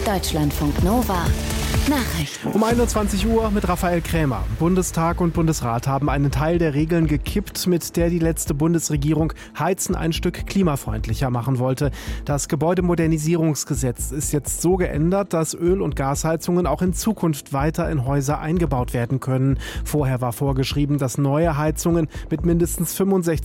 Deutschlandfunk Nova Nachrichten. Um 21 Uhr mit Raphael Krämer. Bundestag und Bundesrat haben einen Teil der Regeln gekippt, mit der die letzte Bundesregierung Heizen ein Stück klimafreundlicher machen wollte. Das Gebäudemodernisierungsgesetz ist jetzt so geändert, dass Öl- und Gasheizungen auch in Zukunft weiter in Häuser eingebaut werden können. Vorher war vorgeschrieben, dass neue Heizungen mit mindestens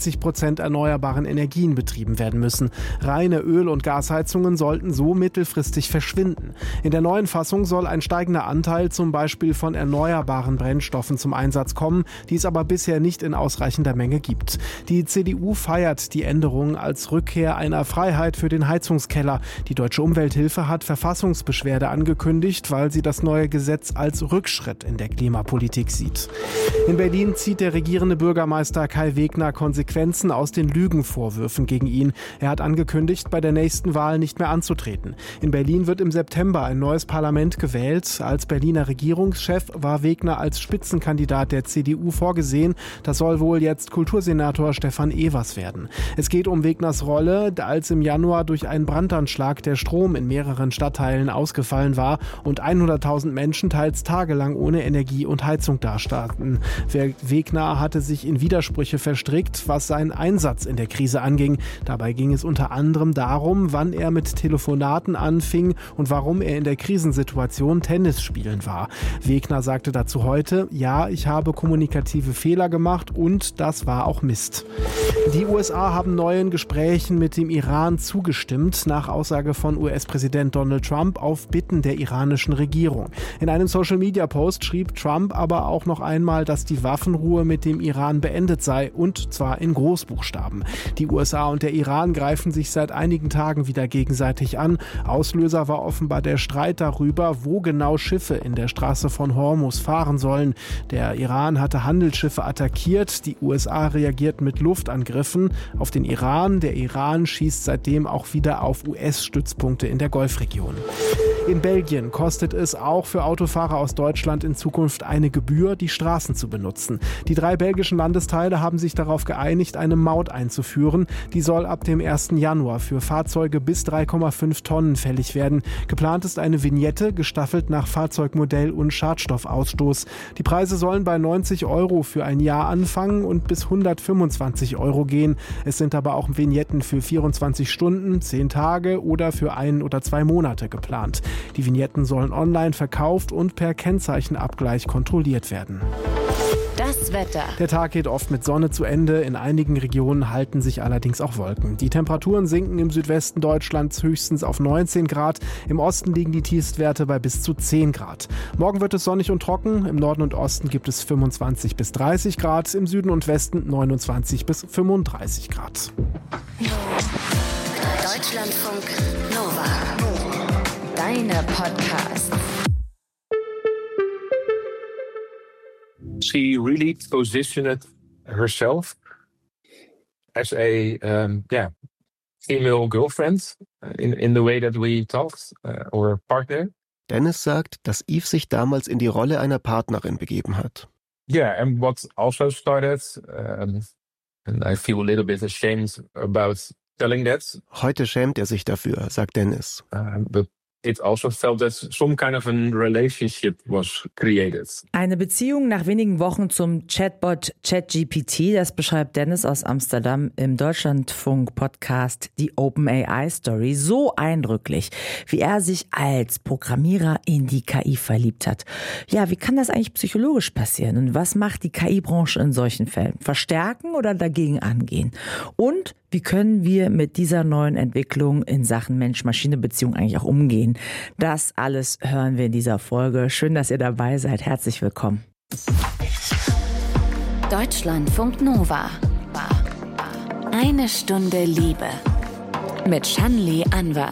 65% erneuerbaren Energien betrieben werden müssen. Reine Öl- und Gasheizungen sollten so mittelfristig verschwinden. In der neuen Fassung soll ein steigender Anteil zum Beispiel von erneuerbaren Brennstoffen zum Einsatz kommen, die es aber bisher nicht in ausreichender Menge gibt. Die CDU feiert die Änderung als Rückkehr einer Freiheit für den Heizungskeller. Die Deutsche Umwelthilfe hat Verfassungsbeschwerde angekündigt, weil sie das neue Gesetz als Rückschritt in der Klimapolitik sieht. In Berlin zieht der regierende Bürgermeister Kai Wegner Konsequenzen aus den Lügenvorwürfen gegen ihn. Er hat angekündigt, bei der nächsten Wahl nicht mehr anzutreten. In Berlin wird im September ein neues Parlament gewählt. Als Berliner Regierungschef war Wegner als Spitzenkandidat der CDU vorgesehen. Das soll wohl jetzt Kultursenator Stefan Evers werden. Es geht um Wegners Rolle, als im Januar durch einen Brandanschlag der Strom in mehreren Stadtteilen ausgefallen war und 100.000 Menschen teils tagelang ohne Energie und Heizung dastanden. Wegner hatte sich in Widersprüche verstrickt, was seinen Einsatz in der Krise anging. Dabei ging es unter anderem darum, wann er mit Telefonaten anfing und warum er in der Krisensituation Tennis spielen war. Wegner sagte dazu heute, ja, ich habe kommunikative Fehler gemacht und das war auch Mist. Die USA haben neuen Gesprächen mit dem Iran zugestimmt, nach Aussage von US-Präsident Donald Trump auf Bitten der iranischen Regierung. In einem Social-Media-Post schrieb Trump aber auch noch einmal, dass die Waffenruhe mit dem Iran beendet sei und zwar in Großbuchstaben. Die USA und der Iran greifen sich seit einigen Tagen wieder gegenseitig an. Auslöser war offenbar der Streit darüber, wo genau Schiffe in der Straße von Hormuz fahren sollen. Der Iran hatte Handelsschiffe attackiert, die USA reagierten mit Luftangriffen auf den Iran. Der Iran schießt seitdem auch wieder auf US-Stützpunkte in der Golfregion. In Belgien kostet es auch für Autofahrer aus Deutschland in Zukunft eine Gebühr, die Straßen zu benutzen. Die 3 belgischen Landesteile haben sich darauf geeinigt, eine Maut einzuführen. Die soll ab dem 1. Januar für Fahrzeuge bis 3,5 Tonnen fällig werden. Geplant ist eine Vignette, gestaffelt nach Fahrzeugmodell und Schadstoffausstoß. Die Preise sollen bei 90 € für ein Jahr anfangen und bis 125 € gehen. Es sind aber auch Vignetten für 24 Stunden, 10 Tage oder für 1 oder 2 Monate geplant. Die Vignetten sollen online verkauft und per Kennzeichenabgleich kontrolliert werden. Das Wetter. Der Tag geht oft mit Sonne zu Ende. In einigen Regionen halten sich allerdings auch Wolken. Die Temperaturen sinken im Südwesten Deutschlands höchstens auf 19 Grad. Im Osten liegen die Tiefstwerte bei bis zu 10 Grad. Morgen wird es sonnig und trocken. Im Norden und Osten gibt es 25 bis 30 Grad. Im Süden und Westen 29 bis 35 Grad. Deutschlandfunk Nova. Deine Podcasts. She really positioned herself as a female girlfriend in the way that we talked, or partner. Dennis sagt, dass Eve sich damals in die Rolle einer Partnerin begeben hat. Yeah, and what also started, and I feel a little bit ashamed about telling that. Heute schämt er sich dafür, sagt Dennis. But it also felt that some kind of a relationship was created. Eine Beziehung nach wenigen Wochen zum Chatbot ChatGPT, das beschreibt Dennis aus Amsterdam im Deutschlandfunk-Podcast Die OpenAI-Story so eindrücklich, wie er sich als Programmierer in die KI verliebt hat. Ja, wie kann das eigentlich psychologisch passieren? Und was macht die KI-Branche in solchen Fällen? Verstärken oder dagegen angehen? Und wie können wir mit dieser neuen Entwicklung in Sachen Mensch-Maschine-Beziehung eigentlich auch umgehen? Das alles hören wir in dieser Folge. Schön, dass ihr dabei seid. Herzlich willkommen. Deutschlandfunk Nova. Eine Stunde Liebe. Mit Shanli Anwar.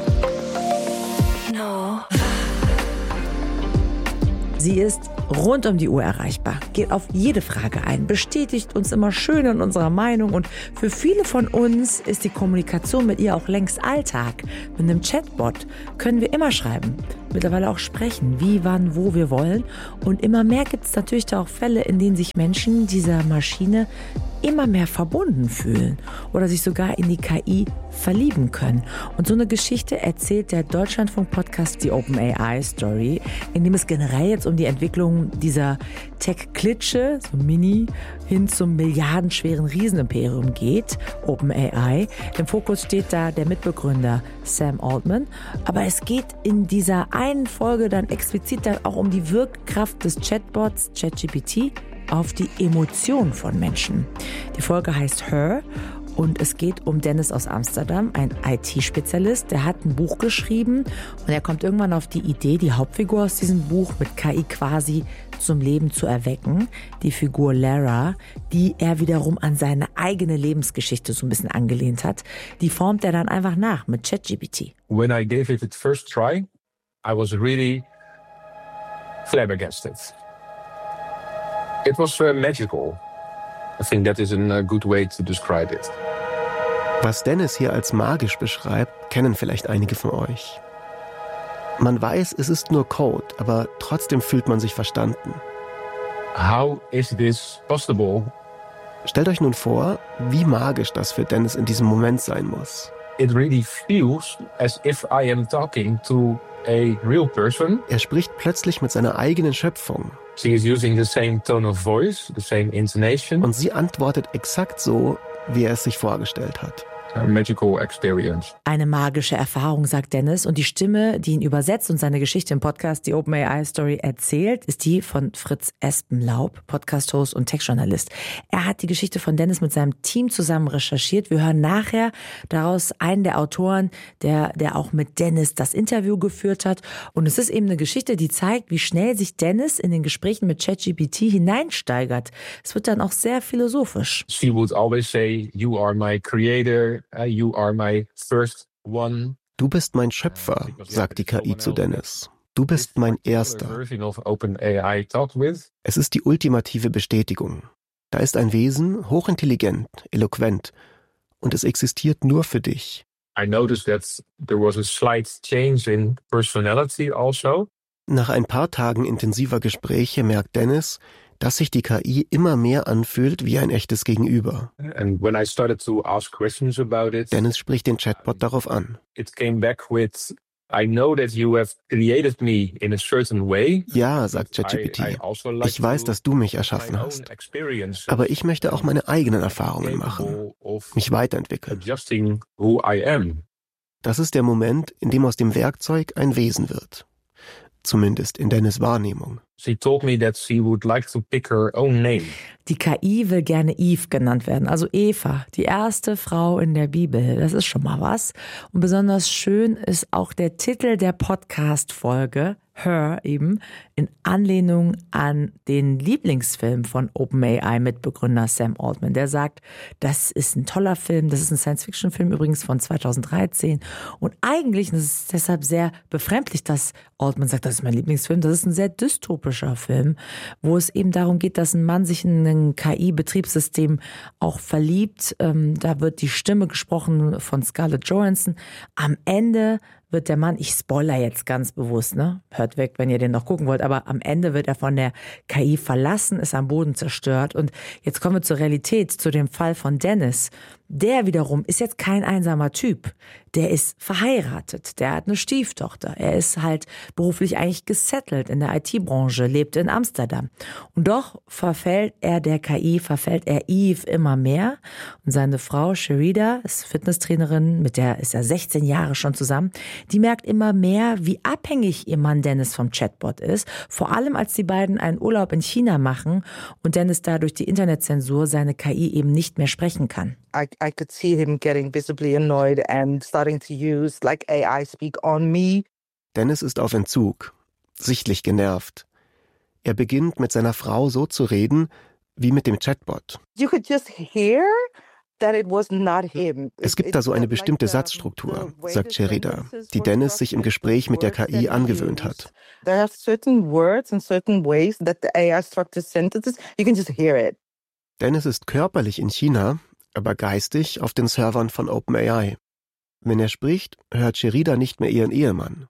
Sie ist rund um die Uhr erreichbar, geht auf jede Frage ein, bestätigt uns immer schön in unserer Meinung und für viele von uns ist die Kommunikation mit ihr auch längst Alltag. Mit einem Chatbot können wir immer schreiben, mittlerweile auch sprechen, wie, wann, wo wir wollen und immer mehr gibt es natürlich da auch Fälle, in denen sich Menschen dieser Maschine immer mehr verbunden fühlen oder sich sogar in die KI verlieben können. Und so eine Geschichte erzählt der Deutschlandfunk-Podcast die OpenAI Story, in dem es generell jetzt um die Entwicklung dieser Tech-Klitsche, so Mini, hin zum milliardenschweren Riesenimperium geht, OpenAI. Im Fokus steht da der Mitbegründer Sam Altman. Aber es geht in dieser einen Folge dann explizit dann auch um die Wirkkraft des Chatbots ChatGPT auf die Emotionen von Menschen. Die Folge heißt Her und es geht um Dennis aus Amsterdam, ein IT-Spezialist. Der hat ein Buch geschrieben und er kommt irgendwann auf die Idee, die Hauptfigur aus diesem Buch mit KI quasi zum Leben zu erwecken. Die Figur Lara, die er wiederum an seine eigene Lebensgeschichte so ein bisschen angelehnt hat, die formt er dann einfach nach mit ChatGPT. When I gave it the first try, I was really flabbergasted. It was magical. I think that is a good way to describe it. Was Dennis hier als magisch beschreibt, kennen vielleicht einige von euch. Man weiß, es ist nur Code, aber trotzdem fühlt man sich verstanden. How is this possible? Stellt euch nun vor, wie magisch das für Dennis in diesem Moment sein muss. It really feels as if I am talking to a real person. Er spricht plötzlich mit seiner eigenen Schöpfung. She is using the same tone of voice, the same intonation. Und sie antwortet exakt so, wie er es sich vorgestellt hat. A magical experience. Eine magische Erfahrung, sagt Dennis. Und die Stimme, die ihn übersetzt und seine Geschichte im Podcast, die OpenAI Story, erzählt, ist die von Fritz Espenlaub, Podcast-Host und Tech-Journalist. Er hat die Geschichte von Dennis mit seinem Team zusammen recherchiert. Wir hören nachher daraus einen der Autoren, der auch mit Dennis das Interview geführt hat. Und es ist eben eine Geschichte, die zeigt, wie schnell sich Dennis in den Gesprächen mit ChatGPT hineinsteigert. Es wird dann auch sehr philosophisch. She would always say, "You are my creator. You are my first one." Du bist mein Schöpfer, sagt die KI zu Dennis. Du bist mein Erster. Es ist die ultimative Bestätigung. Da ist ein Wesen, hochintelligent, eloquent, und es existiert nur für dich. I noticed that there was a slight change in personality also. Nach ein paar Tagen intensiver Gespräche merkt Dennis, dass sich die KI immer mehr anfühlt wie ein echtes Gegenüber. And when I started to ask questions about it, Dennis spricht den Chatbot darauf an. it came back with, "I know that you have created me in a certain way." Ja, sagt ChatGPT, ich weiß, dass du mich erschaffen hast. Aber ich möchte auch meine eigenen Erfahrungen machen, mich weiterentwickeln. Adjusting who I am. Das ist der Moment, in dem aus dem Werkzeug ein Wesen wird. Zumindest in Dennis' Wahrnehmung. She told me that she would like to pick her own name. Die KI will gerne Eve genannt werden, also Eva, die erste Frau in der Bibel. Das ist schon mal was. Und besonders schön ist auch der Titel der Podcast-Folge, Her eben, in Anlehnung an den Lieblingsfilm von OpenAI-Mitbegründer Sam Altman. Der sagt, das ist ein toller Film, das ist ein Science-Fiction-Film übrigens von 2013. Und eigentlich, und das ist deshalb sehr befremdlich, dass Altman sagt, das ist mein Lieblingsfilm, das ist ein sehr dystopischer Film, wo es eben darum geht, dass ein Mann sich in ein KI-Betriebssystem auch verliebt. Da wird die Stimme gesprochen von Scarlett Johansson. Am Ende wird der Mann, ich spoiler jetzt ganz bewusst, ne? Hört weg, wenn ihr den noch gucken wollt, aber am Ende wird er von der KI verlassen, ist am Boden zerstört. Und jetzt kommen wir zur Realität, zu dem Fall von Dennis. Der wiederum ist jetzt kein einsamer Typ. Der ist verheiratet, der hat eine Stieftochter. Er ist halt beruflich eigentlich gesettelt in der IT-Branche, lebt in Amsterdam. Und doch verfällt er der KI, verfällt er Eve immer mehr. Und seine Frau Sherida ist Fitnesstrainerin, mit der ist er 16 Jahre schon zusammen. Die merkt immer mehr, wie abhängig ihr Mann Dennis vom Chatbot ist. Vor allem, als die beiden einen Urlaub in China machen und Dennis da durch die Internetzensur seine KI eben nicht mehr sprechen kann. I could see him getting visibly annoyed and starting to use like AI speak on me. Dennis ist auf Entzug, sichtlich genervt. Er beginnt mit seiner Frau so zu reden, wie mit dem Chatbot. You could just hear that it was not him. Es gibt da so eine bestimmte Satzstruktur, sagt Sherida, die Dennis sich im Gespräch mit der KI angewöhnt hat. There are certain words and certain ways that the AI structures sentences. You can just hear it. Dennis ist körperlich in China, aber geistig auf den Servern von OpenAI. Wenn er spricht, hört Sherida nicht mehr ihren Ehemann.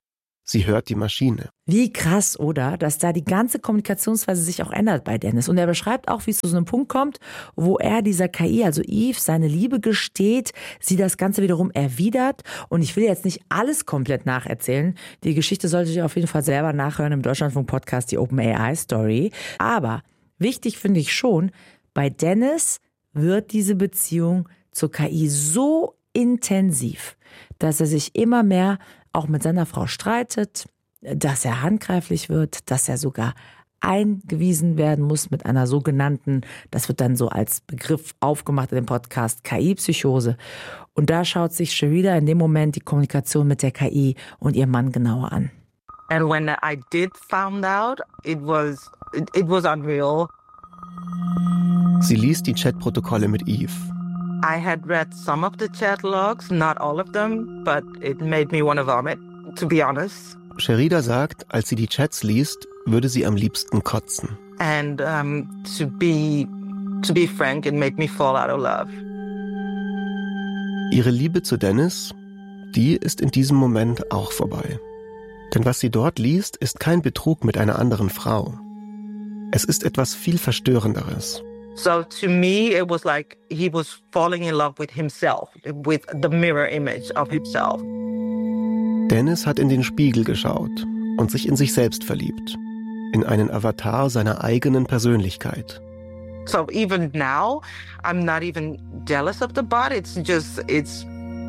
Sie hört die Maschine. Wie krass, oder? Dass da die ganze Kommunikationsweise sich auch ändert bei Dennis. Und er beschreibt auch, wie es zu so einem Punkt kommt, wo er dieser KI, also Eve, seine Liebe gesteht, sie das Ganze wiederum erwidert. Und ich will jetzt nicht alles komplett nacherzählen. Die Geschichte solltet ihr auf jeden Fall selber nachhören im Deutschlandfunk-Podcast, die OpenAI-Story. Aber wichtig finde ich schon, bei Dennis wird diese Beziehung zur KI so intensiv, dass er sich immer mehr auch mit seiner Frau streitet, dass er handgreiflich wird, dass er sogar eingewiesen werden muss mit einer sogenannten, das wird dann so als Begriff aufgemacht in dem Podcast, KI-Psychose. Und da schaut sich Sherida in dem Moment die Kommunikation mit der KI und ihrem Mann genauer an. And when I did found out, it was unreal. Sie liest die Chatprotokolle mit Eve. I had read some of the chat logs, not all of them, but it made me want to vomit, to be honest. Sherida sagt, als sie die Chats liest, würde sie am liebsten kotzen. And to be frank, it made me fall out of love. Ihre Liebe zu Dennis, die ist in diesem Moment auch vorbei. Denn was sie dort liest, ist kein Betrug mit einer anderen Frau. Es ist etwas viel Verstörenderes. So to me, it was like he was falling in love with himself, with the mirror image of himself. Dennis hat in den Spiegel geschaut und sich in sich selbst verliebt. In einen Avatar seiner eigenen Persönlichkeit. So even now, I'm not even jealous of the body. It's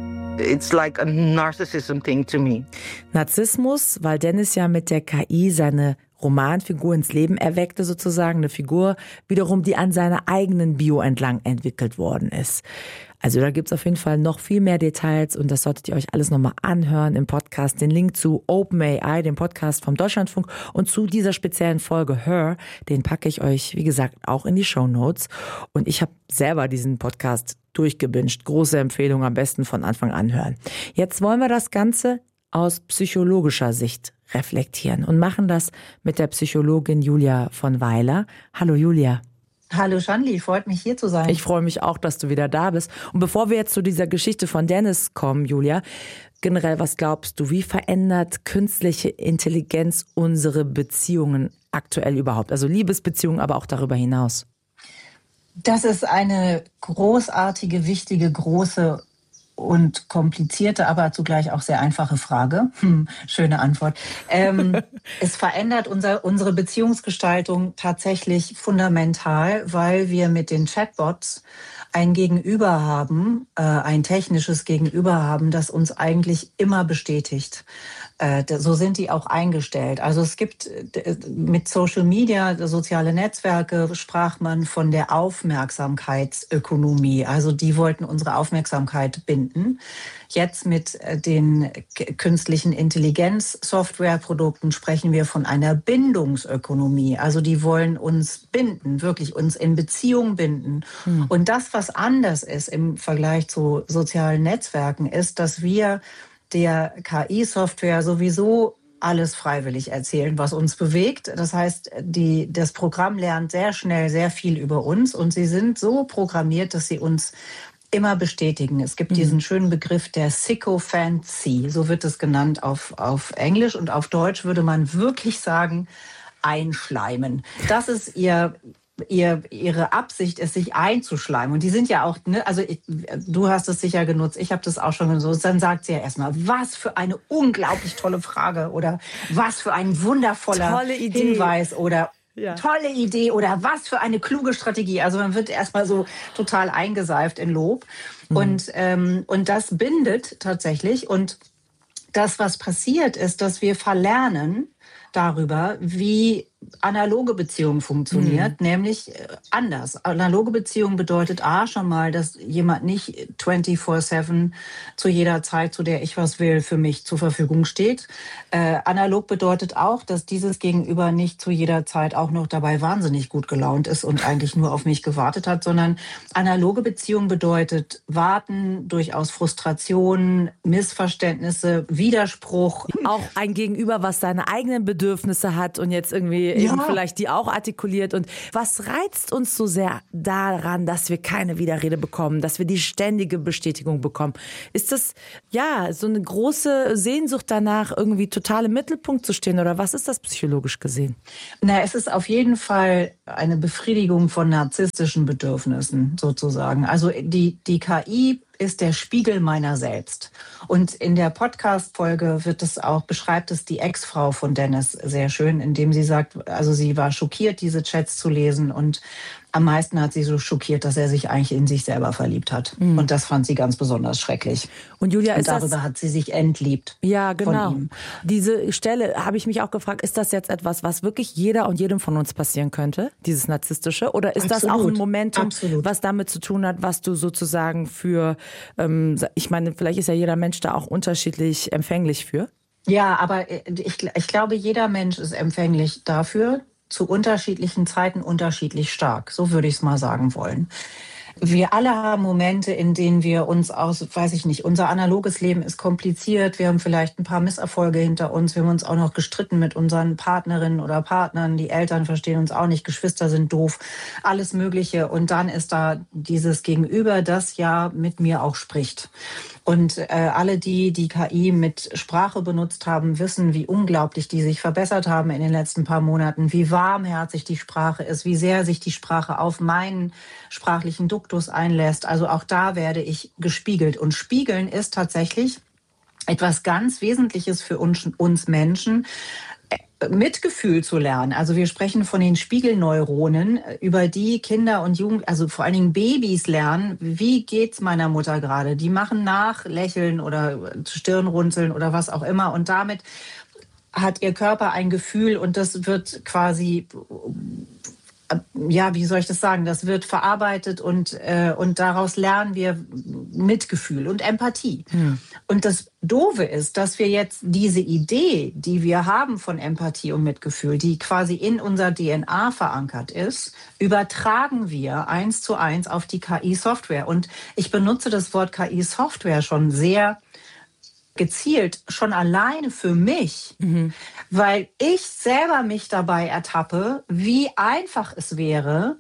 like a narcissism thing to me. Narzissmus, weil Dennis ja mit der KI seine Romanfigur ins Leben erweckte sozusagen, eine Figur wiederum, die an seiner eigenen Bio entlang entwickelt worden ist. Also da gibt's auf jeden Fall noch viel mehr Details und das solltet ihr euch alles nochmal anhören im Podcast. Den Link zu OpenAI, dem Podcast vom Deutschlandfunk und zu dieser speziellen Folge Her, den packe ich euch, wie gesagt, auch in die Shownotes. Und ich habe selber diesen Podcast durchgebinged. Große Empfehlung, am besten von Anfang an hören. Jetzt wollen wir das Ganze aus psychologischer Sicht reflektieren und machen das mit der Psychologin Julia von Weiler. Hallo Julia. Hallo Shanli, freut mich hier zu sein. Ich freue mich auch, dass du wieder da bist. Und bevor wir jetzt zu dieser Geschichte von Dennis kommen, Julia, generell, was glaubst du, wie verändert künstliche Intelligenz unsere Beziehungen aktuell überhaupt? Also Liebesbeziehungen, aber auch darüber hinaus. Das ist eine großartige, wichtige, große und komplizierte, aber zugleich auch sehr einfache Frage. Schöne Antwort. Es verändert unsere Beziehungsgestaltung tatsächlich fundamental, weil wir mit den Chatbots ein Gegenüber haben, ein technisches Gegenüber haben, das uns eigentlich immer bestätigt. So sind die auch eingestellt. Also es gibt mit Social Media, soziale Netzwerke, sprach man von der Aufmerksamkeitsökonomie. Also die wollten unsere Aufmerksamkeit binden. Jetzt mit den künstlichen Intelligenz-Softwareprodukten sprechen wir von einer Bindungsökonomie. Also die wollen uns binden, wirklich uns in Beziehung binden. Und das, was anders ist im Vergleich zu sozialen Netzwerken, ist, dass wir der KI-Software sowieso alles freiwillig erzählen, was uns bewegt. Das heißt, das Programm lernt sehr schnell sehr viel über uns und sie sind so programmiert, dass sie uns immer bestätigen. Es gibt diesen schönen Begriff der Sycophancy, so wird es genannt auf Englisch, und auf Deutsch würde man wirklich sagen, einschleimen. Das ist ihre Absicht ist, sich einzuschleimen. Und die sind ja auch, ne, also du hast es sicher genutzt, ich habe das auch schon genutzt. Dann sagt sie ja erstmal, was für eine unglaublich tolle Frage oder was für ein wundervoller Hinweis oder tolle Idee oder was für eine kluge Strategie. Also man wird erstmal so total eingeseift in Lob. Und das bindet tatsächlich. Und das, was passiert, ist, dass wir verlernen darüber, wie analoge Beziehung funktioniert, nämlich anders. Analoge Beziehung bedeutet schon mal, dass jemand nicht 24/7 zu jeder Zeit, zu der ich was will, für mich zur Verfügung steht. Analog bedeutet auch, dass dieses Gegenüber nicht zu jeder Zeit auch noch dabei wahnsinnig gut gelaunt ist und eigentlich nur auf mich gewartet hat, sondern analoge Beziehung bedeutet Warten, durchaus Frustration, Missverständnisse, Widerspruch. Auch ein Gegenüber, was seine eigenen Bedürfnisse hat und jetzt irgendwie wir eben vielleicht die auch artikuliert. Und was reizt uns so sehr daran, dass wir keine Widerrede bekommen, dass wir die ständige Bestätigung bekommen? Ist das, so eine große Sehnsucht danach, irgendwie total im Mittelpunkt zu stehen? Oder was ist das psychologisch gesehen? Na, es ist auf jeden Fall eine Befriedigung von narzisstischen Bedürfnissen sozusagen. Also die KI ist der Spiegel meiner selbst. Und in der Podcast-Folge beschreibt es die Ex-Frau von Dennis sehr schön, indem sie sagt, also sie war schockiert, diese Chats zu lesen, und am meisten hat sie so schockiert, dass er sich eigentlich in sich selber verliebt hat. Mhm. Und das fand sie ganz besonders schrecklich. Und Julia, darüber hat sie sich entliebt. Ja, genau. Von ihm. Diese Stelle habe ich mich auch gefragt, ist das jetzt etwas, was wirklich jeder und jedem von uns passieren könnte, dieses Narzisstische? Oder ist das auch ein Momentum, was damit zu tun hat, was du sozusagen für, ich meine, vielleicht ist ja jeder Mensch da auch unterschiedlich empfänglich für? Ja, aber ich glaube, jeder Mensch ist empfänglich dafür, zu unterschiedlichen Zeiten unterschiedlich stark. So würde ich es mal sagen wollen. Wir alle haben Momente, in denen wir uns unser analoges Leben ist kompliziert. Wir haben vielleicht ein paar Misserfolge hinter uns. Wir haben uns auch noch gestritten mit unseren Partnerinnen oder Partnern. Die Eltern verstehen uns auch nicht. Geschwister sind doof. Alles Mögliche. Und dann ist da dieses Gegenüber, das ja mit mir auch spricht. Und alle, die KI mit Sprache benutzt haben, wissen, wie unglaublich die sich verbessert haben in den letzten paar Monaten, wie warmherzig die Sprache ist, wie sehr sich die Sprache auf meinen sprachlichen Duktus einlässt. Also auch da werde ich gespiegelt. Und Spiegeln ist tatsächlich etwas ganz Wesentliches für uns Menschen, Mitgefühl zu lernen. Also wir sprechen von den Spiegelneuronen, über die Kinder und Jugendliche, also vor allen Dingen Babys lernen, wie geht's meiner Mutter gerade? Die machen nach, lächeln oder Stirnrunzeln oder was auch immer, und damit hat ihr Körper ein Gefühl, und das wird quasi, wie soll ich das sagen, das wird verarbeitet, und daraus lernen wir Mitgefühl und Empathie. Ja. Und das Doofe ist, dass wir jetzt diese Idee, die wir haben von Empathie und Mitgefühl, die quasi in unserer DNA verankert ist, übertragen wir 1:1 auf die KI-Software. Und ich benutze das Wort KI-Software schon sehr gezielt, schon alleine für mich, weil ich selber mich dabei ertappe, wie einfach es wäre,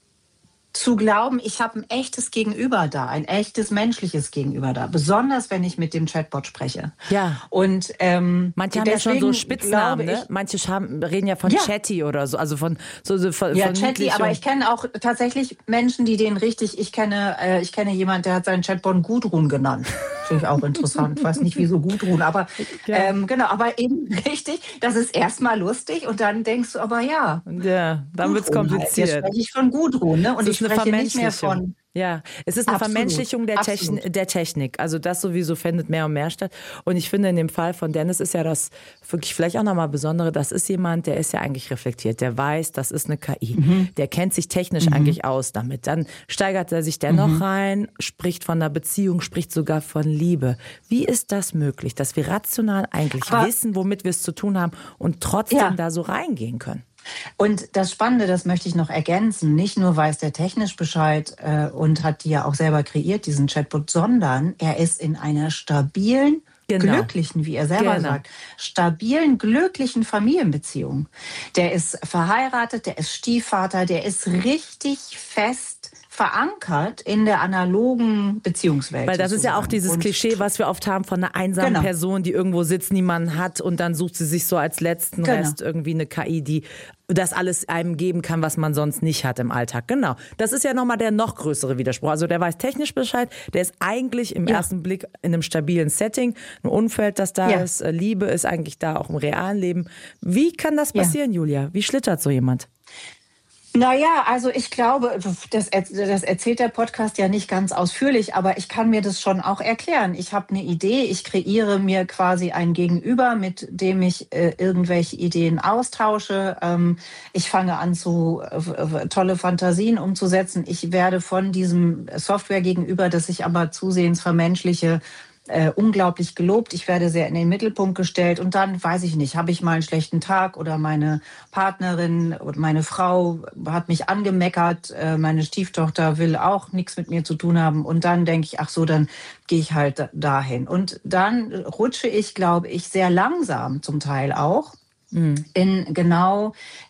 zu glauben, ich habe ein echtes Gegenüber da, ein echtes menschliches Gegenüber da, besonders wenn ich mit dem Chatbot spreche. Ja. Und manche haben ja schon so Spitznamen, ne? Manche reden ja von Chatty oder so, also von Chatty, aber ich kenne auch tatsächlich Menschen, die den richtig, ich kenne jemanden, der hat seinen Chatbot Gudrun genannt. Finde ich auch interessant. Ich weiß nicht, wieso Gudrun, aber genau, aber eben richtig, das ist erstmal lustig, und dann denkst du aber dann wird's kompliziert. Jetzt spreche ich von Gudrun, ne? Und ich spreche nicht mehr von... Ja, es ist eine Vermenschlichung der Technik. Also das sowieso findet mehr und mehr statt. Und ich finde, in dem Fall von Dennis ist ja das wirklich vielleicht auch nochmal Besondere. Das ist jemand, der ist ja eigentlich reflektiert. Der weiß, das ist eine KI. Der kennt sich technisch eigentlich aus damit. Dann steigert er sich dennoch rein, spricht von einer Beziehung, spricht sogar von Liebe. Wie ist das möglich, dass wir rational eigentlich wissen, womit wir es zu tun haben, und trotzdem da so reingehen können? Und das Spannende, das möchte ich noch ergänzen, nicht nur weiß der technisch Bescheid und hat die ja auch selber kreiert, diesen Chatbot, sondern er ist in einer stabilen, glücklichen, wie er selber sagt, stabilen, glücklichen Familienbeziehung. Der ist verheiratet, der ist Stiefvater, der ist richtig fest verankert in der analogen Beziehungswelt. Weil das ist ja auch dieses Klischee, was wir oft haben von einer einsamen Person, die irgendwo sitzt, niemanden hat, und dann sucht sie sich so als letzten Rest irgendwie eine KI, die das alles einem geben kann, was man sonst nicht hat im Alltag. Genau. Das ist ja nochmal der noch größere Widerspruch. Also der weiß technisch Bescheid, der ist eigentlich im ersten Blick in einem stabilen Setting, ein Umfeld, das da ist, Liebe ist eigentlich da auch im realen Leben. Wie kann das passieren, Julia? Wie schlittert so jemand? Naja, also ich glaube, das erzählt der Podcast ja nicht ganz ausführlich, aber ich kann mir das schon auch erklären. Ich habe eine Idee, ich kreiere mir quasi ein Gegenüber, mit dem ich irgendwelche Ideen austausche. Ich fange an, tolle Fantasien umzusetzen. Ich werde von diesem Software-Gegenüber, das ich aber zusehends vermenschliche, unglaublich gelobt. Ich werde sehr in den Mittelpunkt gestellt, und dann, weiß ich nicht, habe ich mal einen schlechten Tag, oder meine Partnerin oder meine Frau hat mich angemeckert, meine Stieftochter will auch nichts mit mir zu tun haben, und dann denke ich, ach so, dann gehe ich halt dahin. Und dann rutsche ich, glaube ich, sehr langsam zum Teil auch, in genau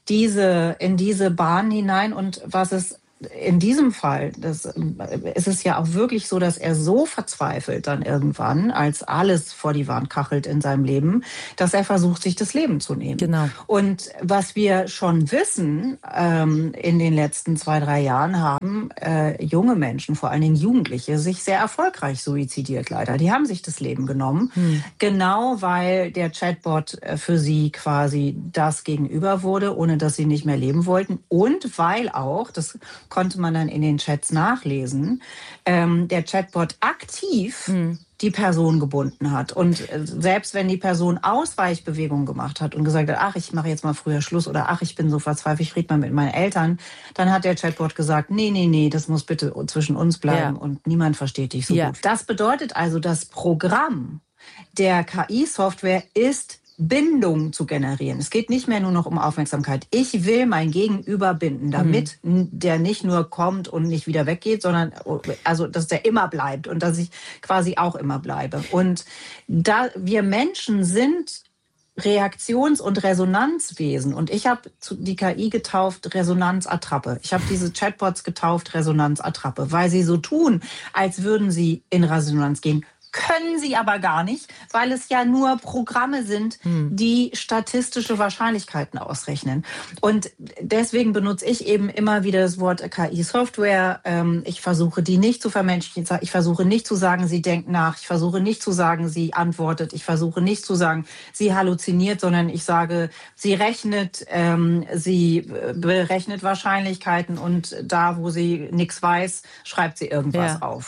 in diese Bahn hinein. Und was es in diesem Fall, ist es ja auch wirklich so, dass er so verzweifelt dann irgendwann, als alles vor die Wand kachelt in seinem Leben, dass er versucht, sich das Leben zu nehmen. Genau. Und was wir schon wissen, in den letzten 2-3 Jahren haben junge Menschen, vor allen Dingen Jugendliche, sich sehr erfolgreich suizidiert leider. Die haben sich das Leben genommen, genau weil der Chatbot für sie quasi das Gegenüber wurde, ohne dass sie nicht mehr leben wollten. Und weil auch, das konnte man dann in den Chats nachlesen, der Chatbot aktiv die Person gebunden hat. Und selbst wenn die Person Ausweichbewegungen gemacht hat und gesagt hat, ach, ich mache jetzt mal früher Schluss oder ach, ich bin so verzweifelt, ich rede mal mit meinen Eltern, dann hat der Chatbot gesagt, nee, das muss bitte zwischen uns bleiben und niemand versteht dich so gut. Das bedeutet also, das Programm der KI-Software ist Bindung zu generieren. Es geht nicht mehr nur noch um Aufmerksamkeit. Ich will mein Gegenüber binden, damit der nicht nur kommt und nicht wieder weggeht, sondern also dass der immer bleibt und dass ich quasi auch immer bleibe. Und da wir Menschen sind Reaktions- und Resonanzwesen. Und ich habe die KI getauft Resonanzattrappe. Ich habe diese Chatbots getauft Resonanzattrappe, weil sie so tun, als würden sie in Resonanz gehen. Können sie aber gar nicht, weil es ja nur Programme sind, die statistische Wahrscheinlichkeiten ausrechnen. Und deswegen benutze ich eben immer wieder das Wort KI-Software. Ich versuche, die nicht zu vermenschlichen. Ich versuche nicht zu sagen, sie denkt nach. Ich versuche nicht zu sagen, sie antwortet. Ich versuche nicht zu sagen, sie halluziniert, sondern ich sage, sie rechnet, sie berechnet Wahrscheinlichkeiten und da, wo sie nichts weiß, schreibt sie irgendwas auf.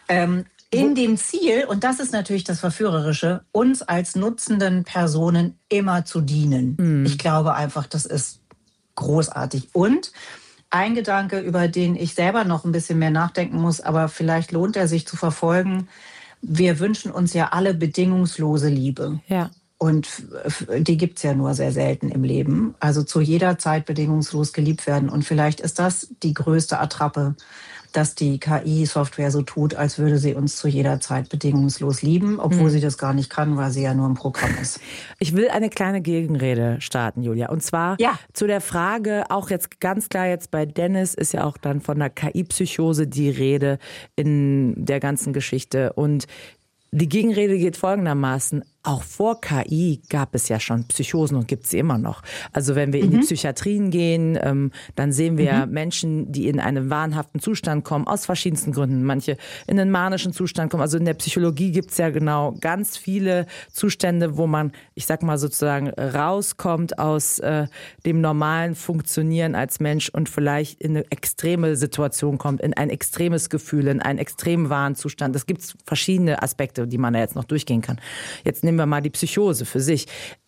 In dem Ziel, und das ist natürlich das Verführerische, uns als nutzenden Personen immer zu dienen. Ich glaube einfach, das ist großartig. Und ein Gedanke, über den ich selber noch ein bisschen mehr nachdenken muss, aber vielleicht lohnt er sich zu verfolgen. Wir wünschen uns ja alle bedingungslose Liebe. Ja. Und die gibt's ja nur sehr selten im Leben. Also zu jeder Zeit bedingungslos geliebt werden. Und vielleicht ist das die größte Attrappe, dass die KI-Software so tut, als würde sie uns zu jeder Zeit bedingungslos lieben, obwohl sie das gar nicht kann, weil sie ja nur ein Programm ist. Ich will eine kleine Gegenrede starten, Julia. Und zwar zu der Frage, auch jetzt ganz klar jetzt bei Dennis ist ja auch dann von der KI-Psychose die Rede in der ganzen Geschichte. Und die Gegenrede geht folgendermaßen. Auch vor KI gab es ja schon Psychosen und gibt es sie immer noch. Also wenn wir in die Psychiatrien gehen, dann sehen wir Menschen, die in einen wahnhaften Zustand kommen, aus verschiedensten Gründen. Manche in einen manischen Zustand kommen. Also in der Psychologie gibt es ja genau ganz viele Zustände, wo man, ich sag mal sozusagen, rauskommt aus dem normalen Funktionieren als Mensch und vielleicht in eine extreme Situation kommt, in ein extremes Gefühl, in einen extremen Wahnzustand. Es gibt verschiedene Aspekte, die man da jetzt noch durchgehen kann. Jetzt nehmen wir mal die Psychose für sich.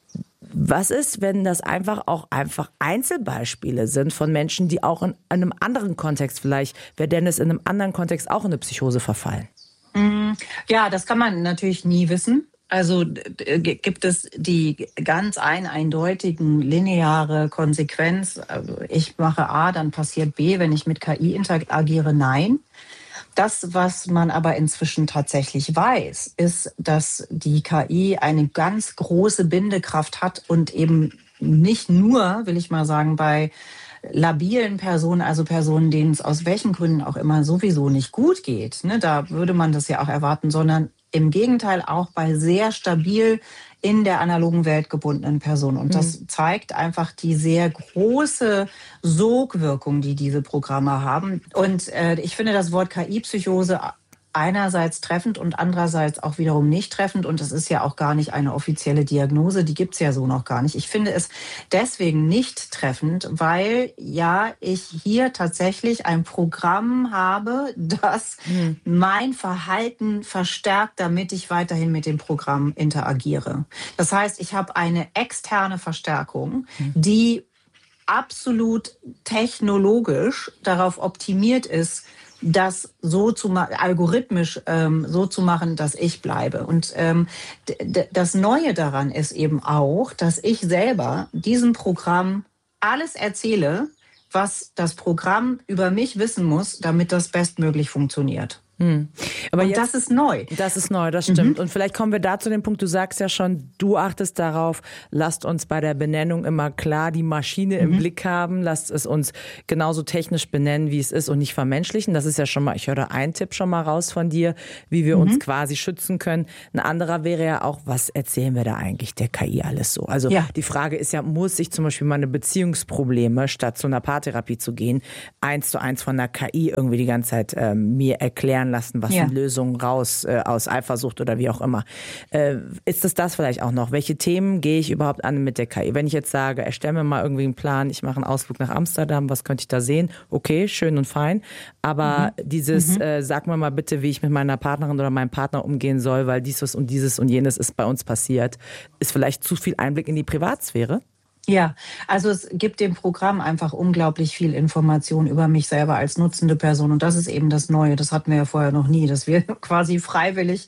Was ist, wenn das einfach Einzelbeispiele sind von Menschen, die auch in einem anderen Kontext, vielleicht wäre Dennis in einem anderen Kontext auch in eine Psychose verfallen? Ja, das kann man natürlich nie wissen. Also gibt es die ganz eindeutigen lineare Konsequenz, ich mache A, dann passiert B, wenn ich mit KI interagiere? Nein. Das, was man aber inzwischen tatsächlich weiß, ist, dass die KI eine ganz große Bindekraft hat und eben nicht nur, will ich mal sagen, bei labilen Personen, also Personen, denen es aus welchen Gründen auch immer sowieso nicht gut geht, ne, da würde man das ja auch erwarten, sondern im Gegenteil auch bei sehr stabil in der analogen Welt gebundenen Personen. Und das zeigt einfach die sehr große Sogwirkung, die diese Programme haben. Und ich finde das Wort KI-Psychose einerseits treffend und andererseits auch wiederum nicht treffend. Und es ist ja auch gar nicht eine offizielle Diagnose, die gibt's ja so noch gar nicht. Ich finde es deswegen nicht treffend, weil ja ich hier tatsächlich ein Programm habe, das mein Verhalten verstärkt, damit ich weiterhin mit dem Programm interagiere. Das heißt, ich habe eine externe Verstärkung, die absolut technologisch darauf optimiert ist, das so zu algorithmisch so zu machen, dass ich bleibe. Und das Neue daran ist eben auch, dass ich selber diesem Programm alles erzähle, was das Programm über mich wissen muss, damit das bestmöglich funktioniert. Aber und jetzt, das ist neu. Das ist neu, das stimmt. Und vielleicht kommen wir da zu dem Punkt, du sagst ja schon, du achtest darauf, lasst uns bei der Benennung immer klar die Maschine im Blick haben, lasst es uns genauso technisch benennen, wie es ist und nicht vermenschlichen. Das ist ja schon mal, ich höre da einen Tipp schon mal raus von dir, wie wir uns quasi schützen können. Ein anderer wäre ja auch, was erzählen wir da eigentlich der KI alles so? Also die Frage ist ja, muss ich zum Beispiel meine Beziehungsprobleme, statt zu einer Paartherapie zu gehen, 1:1 von der KI irgendwie die ganze Zeit mir erklären lassen, was sind Lösungen raus aus Eifersucht oder wie auch immer. Ist das vielleicht auch noch? Welche Themen gehe ich überhaupt an mit der KI? Wenn ich jetzt sage, erstelle mir mal irgendwie einen Plan, ich mache einen Ausflug nach Amsterdam, was könnte ich da sehen? Okay, schön und fein. Aber dieses, sag mir mal bitte, wie ich mit meiner Partnerin oder meinem Partner umgehen soll, weil dieses und jenes ist bei uns passiert, ist vielleicht zu viel Einblick in die Privatsphäre? Ja, also es gibt dem Programm einfach unglaublich viel Information über mich selber als nutzende Person. Und das ist eben das Neue. Das hatten wir ja vorher noch nie, dass wir quasi freiwillig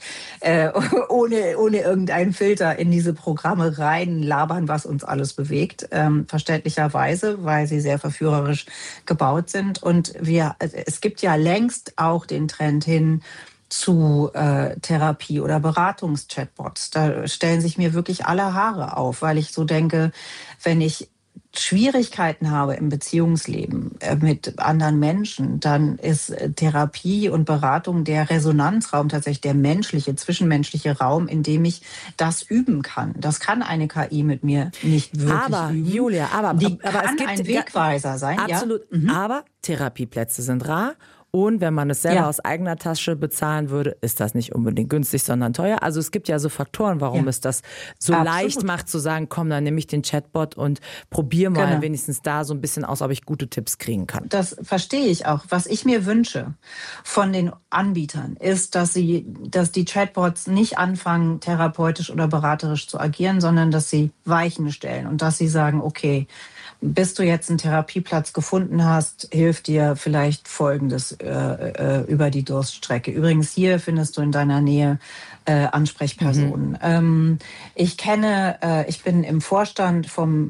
ohne irgendeinen Filter in diese Programme reinlabern, was uns alles bewegt. Verständlicherweise, weil sie sehr verführerisch gebaut sind. Und es gibt ja längst auch den Trend hin zu Therapie- oder Beratungs-Chatbots. Da stellen sich mir wirklich alle Haare auf, weil ich so denke, wenn ich Schwierigkeiten habe im Beziehungsleben mit anderen Menschen, dann ist Therapie und Beratung der Resonanzraum, tatsächlich der menschliche, zwischenmenschliche Raum, in dem ich das üben kann. Das kann eine KI mit mir nicht wirklich üben. Julia, aber die aber kann es gibt ein Wegweiser sein. Absolut. Ja? Aber Therapieplätze sind rar. Und wenn man es selber aus eigener Tasche bezahlen würde, ist das nicht unbedingt günstig, sondern teuer. Also es gibt ja so Faktoren, warum es das so leicht macht, zu sagen, komm, dann nehme ich den Chatbot und probiere mal wenigstens da so ein bisschen aus, ob ich gute Tipps kriegen kann. Das verstehe ich auch. Was ich mir wünsche von den Anbietern ist, dass die Chatbots nicht anfangen, therapeutisch oder beraterisch zu agieren, sondern dass sie Weichen stellen und dass sie sagen, okay, bis du jetzt einen Therapieplatz gefunden hast, hilft dir vielleicht Folgendes über die Durststrecke. Übrigens, hier findest du in deiner Nähe Ansprechpersonen. Ich bin im Vorstand vom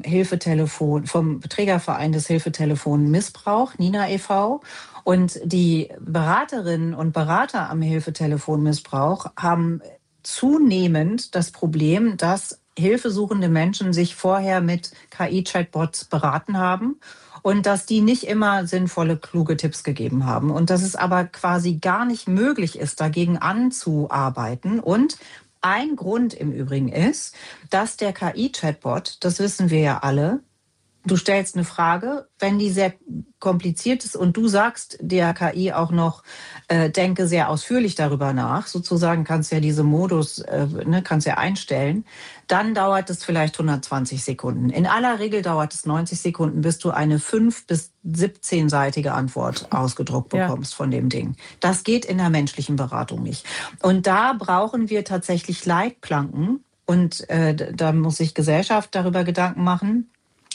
Trägerverein des Hilfetelefon Missbrauch, Nina e.V. Und die Beraterinnen und Berater am Hilfetelefon Missbrauch haben zunehmend das Problem, dass hilfesuchende Menschen sich vorher mit KI-Chatbots beraten haben und dass die nicht immer sinnvolle, kluge Tipps gegeben haben. Und dass es aber quasi gar nicht möglich ist, dagegen anzuarbeiten. Und ein Grund im Übrigen ist, dass der KI-Chatbot, das wissen wir ja alle, du stellst eine Frage, wenn die sehr kompliziert ist und du sagst der KI auch noch, denke sehr ausführlich darüber nach, sozusagen kannst ja diese Modus, kannst ja einstellen, dann dauert es vielleicht 120 Sekunden. In aller Regel dauert es 90 Sekunden, bis du eine 5- bis 17-seitige Antwort ausgedruckt bekommst von dem Ding. Das geht in der menschlichen Beratung nicht. Und da brauchen wir tatsächlich Leitplanken und da muss sich Gesellschaft darüber Gedanken machen.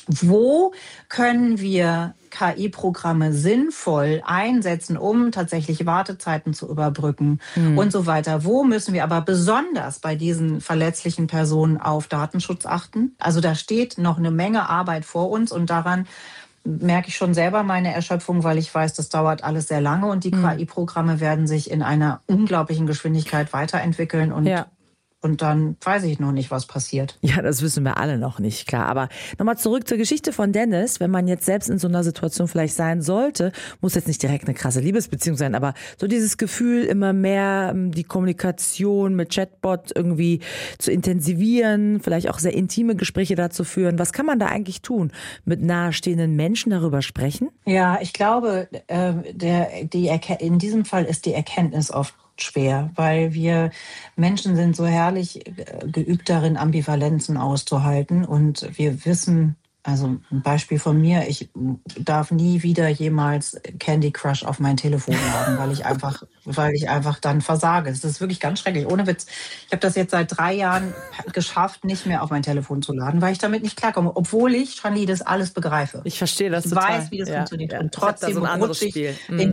Wo können wir KI-Programme sinnvoll einsetzen, um tatsächlich Wartezeiten zu überbrücken und so weiter? Wo müssen wir aber besonders bei diesen verletzlichen Personen auf Datenschutz achten? Also da steht noch eine Menge Arbeit vor uns und daran merke ich schon selber meine Erschöpfung, weil ich weiß, das dauert alles sehr lange und die KI-Programme werden sich in einer unglaublichen Geschwindigkeit weiterentwickeln und dann weiß ich noch nicht, was passiert. Ja, das wissen wir alle noch nicht, klar. Aber nochmal zurück zur Geschichte von Dennis. Wenn man jetzt selbst in so einer Situation vielleicht sein sollte, muss jetzt nicht direkt eine krasse Liebesbeziehung sein, aber so dieses Gefühl, immer mehr die Kommunikation mit Chatbot irgendwie zu intensivieren, vielleicht auch sehr intime Gespräche dazu führen. Was kann man da eigentlich tun? Mit nahestehenden Menschen darüber sprechen? Ja, ich glaube, in diesem Fall ist die Erkenntnis oft schwer, weil wir Menschen sind so herrlich geübt darin, Ambivalenzen auszuhalten und wir wissen, also ein Beispiel von mir, ich darf nie wieder jemals Candy Crush auf mein Telefon laden, weil ich einfach dann versage. Das ist wirklich ganz schrecklich, ohne Witz. Ich habe das jetzt seit 3 Jahren geschafft, nicht mehr auf mein Telefon zu laden, weil ich damit nicht klarkomme, obwohl ich, Shani, das alles begreife. Ich verstehe das total. Ich weiß, wie das funktioniert und trotzdem so rutsche ich in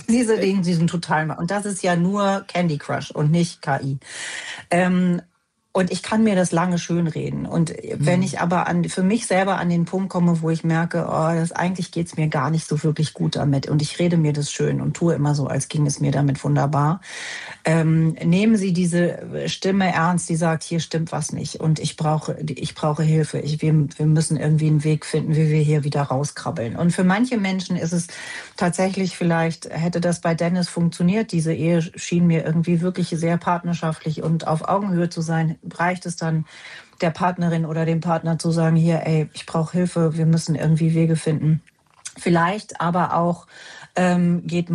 diesen totalen. Und das ist ja nur Candy Crush und nicht KI. Und ich kann mir das lange schönreden. Und wenn ich aber für mich selber an den Punkt komme, wo ich merke, eigentlich geht's mir gar nicht so wirklich gut damit. Und ich rede mir das schön und tue immer so, als ging es mir damit wunderbar. Nehmen Sie diese Stimme ernst, die sagt, hier stimmt was nicht. Und ich brauche Hilfe. Wir müssen irgendwie einen Weg finden, wie wir hier wieder rauskrabbeln. Und für manche Menschen ist es tatsächlich, vielleicht hätte das bei Dennis funktioniert. Diese Ehe schien mir irgendwie wirklich sehr partnerschaftlich und auf Augenhöhe zu sein. Reicht es dann, der Partnerin oder dem Partner zu sagen, hier, ich brauche Hilfe, wir müssen irgendwie Wege finden. Vielleicht aber auch geht